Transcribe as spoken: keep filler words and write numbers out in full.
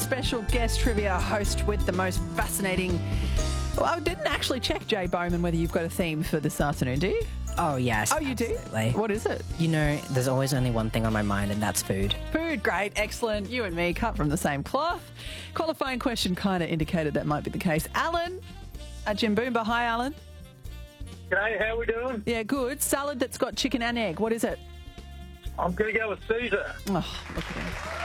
special guest trivia host with the most fascinating... Well, I didn't actually check, Jay Bowman, whether you've got a theme for this afternoon, do you? Oh, yes. Oh, you absolutely. do? What is it? You know, there's always only one thing on my mind, and that's food. Food, great, excellent. You and me cut from the same cloth. Qualifying question kind of indicated that might be the case. Alan at Jimboomba. Hi, Alan. G'day, how we doing? Yeah, good. Salad that's got chicken and egg. What is it? I'm going to go with Caesar. Oh, look at him.